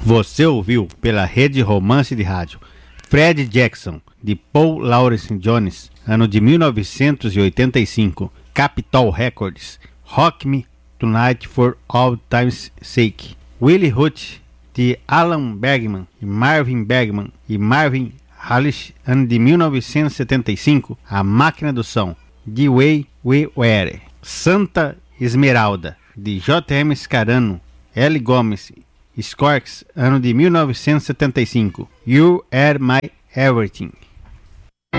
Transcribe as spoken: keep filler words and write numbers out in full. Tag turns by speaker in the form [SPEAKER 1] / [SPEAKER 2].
[SPEAKER 1] Você ouviu pela Rede Romance de Rádio Fred Jackson, de Paul Laurence Jones, ano de mil novecentos e oitenta e cinco, Capitol Records, Rock Me Tonight for All Time's Sake. Willie Hutch, de Alan Bergman e Marvin Bergman e Marvin Hallish, ano de mil novecentos e setenta e cinco, A Máquina do Som, The Way We Were. Santa Esmeralda, de J M Scarano, L. Gomes, Scorks, ano de mil novecentos e setenta e cinco, You Are My Everything.